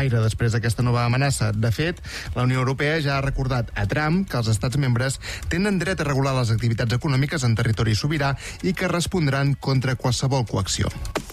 l'aire després d'aquesta nova amenaça. De fet, la Unió Europea ja ha recordat a Trump que els estats membres tenen dret a regular les activitats econòmiques en territori sobirà i que respondran contra qualsevol coacció.